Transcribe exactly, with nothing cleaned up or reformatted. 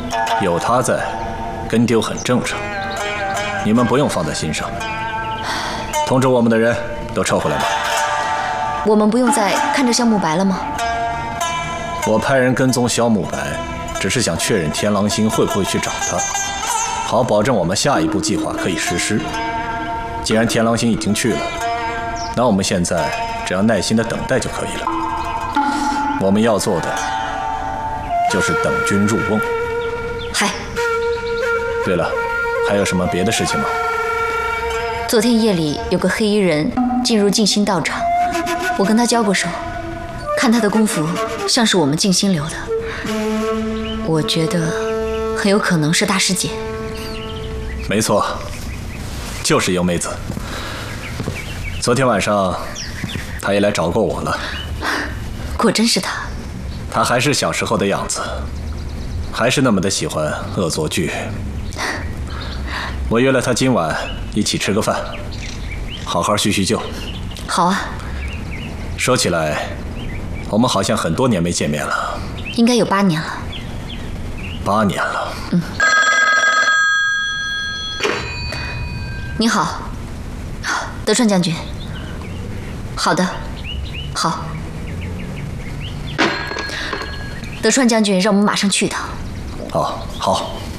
有他在，跟丢很正常，你们不用放在心上。通知我们的人都撤回来吧。 我们不用再看着萧慕白了吗？ 我派人跟踪萧慕白，只是想确认天狼星会不会去找他，好保证我们下一步计划可以实施。既然天狼星已经去了，那我们现在只要耐心的等待就可以了。我们要做的就是等君入瓮。 嗨， 对了，还有什么别的事情吗？ 昨天夜里有个黑衣人进入静心道场，我跟他交过手，看他的功夫像是我们静心流的，我觉得很有可能是大师姐。 没错，就是幽妹子。昨天晚上她也来找过我了。 果真是她。 她还是小时候的样子，还是那么的喜欢恶作剧。我约了她今晚一起吃个饭，好好叙叙旧。 好啊。 说起来，我们好像很多年没见面了。 应该有八年了。 八年了。 嗯。你好，德川将军。好的，好。德川将军让我们马上去一趟。 好，好。